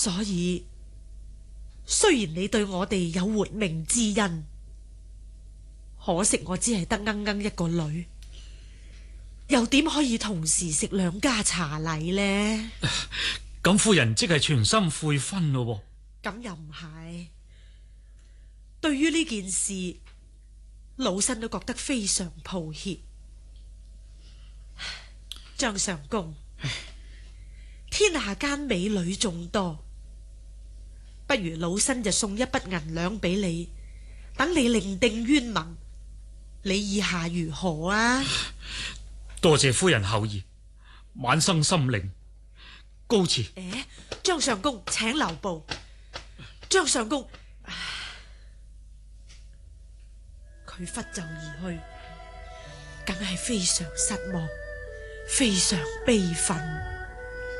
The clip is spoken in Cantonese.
所以雖然你對我哋有活命之恩，可惜我只係得一個女，又點可以同時食兩家茶禮呢？ 咁夫人即係全心悔婚咯？ 咁又唔係。對於呢件事，老身都覺得非常抱歉。張相公，天下間美女眾多，不如老身就送一筆銀兩俾你，等你另定冤盟。你意下如何啊？ 多謝夫人厚意，晚生心領。告辭。 張相公請留步。張相公，佢拂袖而去，梗係非常失望，非常悲憤。